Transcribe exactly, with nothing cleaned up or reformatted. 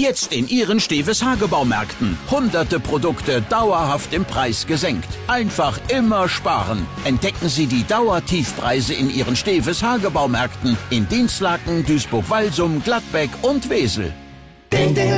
Jetzt in Ihren Steves Hagebaumärkten. Hunderte Produkte dauerhaft im Preis gesenkt. Einfach immer sparen. Entdecken Sie die Dauertiefpreise in Ihren Steves Hagebaumärkten in Dinslaken, Duisburg-Walsum, Gladbeck und Wesel.